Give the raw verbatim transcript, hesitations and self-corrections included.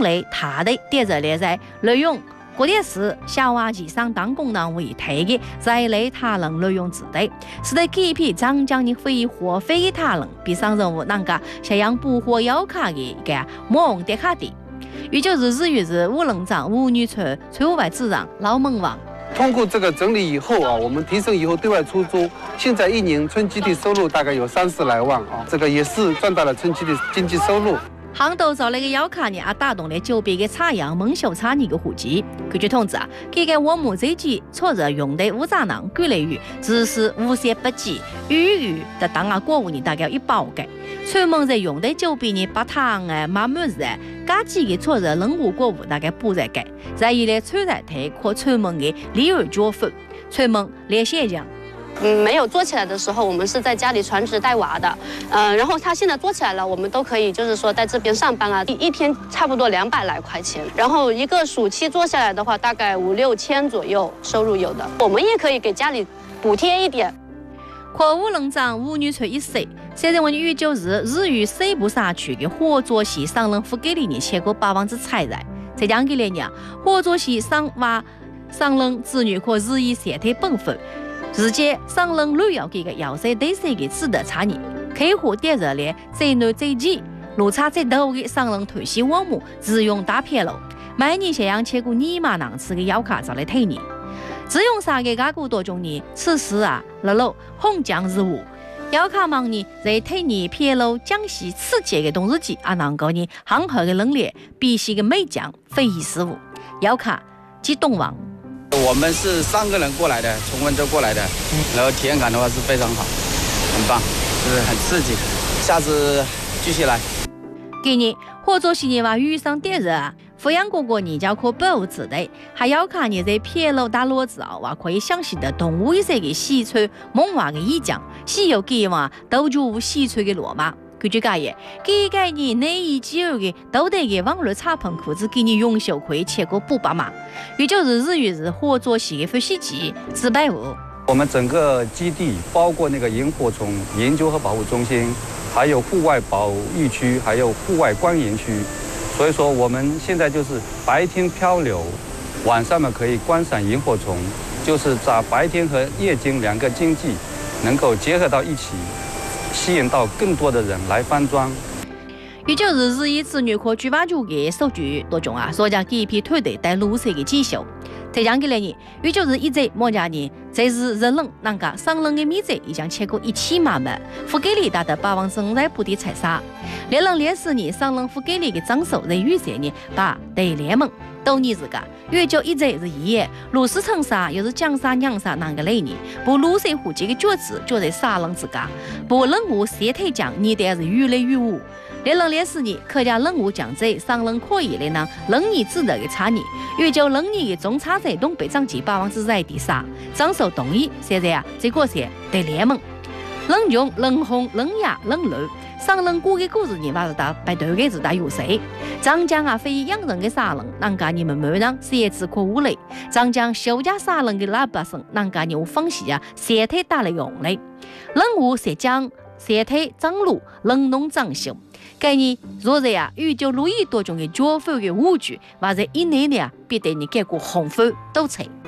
类大的点着列在利用各点是小娃机上当功能为推的在类他人利用自的，使得这批长江的非活非他人比上任务能够像样捕获要卡的一个梦的卡的。也就是日语是五人长五女村村务外自让老门王。 通过这个整理以后啊，我们提升以后对外出租，现在一年村基地收入大概有三十来万啊，这个也是赚到了村基地经济收入。 杭州造那个要卡呢，也打动了九百个茶样蒙秀茶泥的户籍。根据统计啊，这个我们这季错热用的乌杂囊归类于只是无限不计雨雨的当啊国物呢，大概一百个。村民在用的九百呢，把糖啊、马木子啊，加几个错热任务国物大概不在改，在一类村在推和村民的利润交付，村民联系讲。 嗯，没有做起来的时候，我们是在家里全职带娃的，嗯、呃，然后他现在做起来了，我们都可以就是说在这边上班啊，一一天差不多两百来块钱，然后一个暑期做下来的话，大概五六千左右收入有的，我们也可以给家里补贴一点。 可五人长五女村一岁，现在我们预就是日语西部山区的合作系上人府给里呢，切过百分之采摘，在讲给里呢，合作系上娃上人子女可日益社会本分。日间上人旅游这个要塞对谁的值得差异，客户点热烈，最难最急，落差最大的上人推西项目自用大片路，每年像样切过尼玛囊次的要卡找来推你，自用啥个加古多种呢？此时啊，乐乐红将日务，要卡忙呢，在推你片路江西刺激的冬日记啊，能够呢航河的能力，必须的美将非遗事务，要卡及东王。 我们是三个人过来的，从温州过来的，然后体验感的话是非常好，很棒，就是很刺激。下次继续来。 今年合作系列话遇上点热啊，抚养哥哥呢就可保护自的，还要看你在片路打落之后话可以详细的动物一些的西川梦话的意象，西游给话都就西川的罗马。根据介业，这个你内衣肌肉的都得给网络插棚裤子给你永久可以切个不八码，也就是日语是合作系的分析机自百物。 我们整个基地包括那个萤火虫研究和保护中心，还有户外保育区，还有户外观园区。所以说我们现在就是白天漂流，晚上呢可以观赏萤火虫，就是把白天和夜间两个经济能够结合到一起。吸引到更多的人来翻庄， 也就是日以子女可举办局的数据多种啊，所讲这一批团队带绿色的绩效。再讲起来呢，也就是一直莫家呢，这是人人能够上人的米子已经超过一千万元，付给你达到百分之五十不的财产。两人联系呢，上人付给你的张手在预算呢，把对联盟都你自个，越就一直是一夜，如是成啥又是江山娘啥哪个类呢？不绿色户籍的角子就在杀人自家，不任务协推讲你得是越来越无。两人联系呢，客家任务讲在上人可以的呢，人你值得的差异，越就人你的中差在东北涨级百分之在第三，张手同意现在啊，这个是对联盟，人穷人红人哑人绿。上人古的故事呢，把是打摆对个是打有谁？长江啊，非养人的杀人，人家你们没让写字可无类。长江休假杀人的老百姓，人家你有放弃啊，写腿打了用嘞。人物写江写腿长路，人农长秀。该你若是呀，遇就路易多种的交付的误区，或者一年呢，必得你给个红分都吹。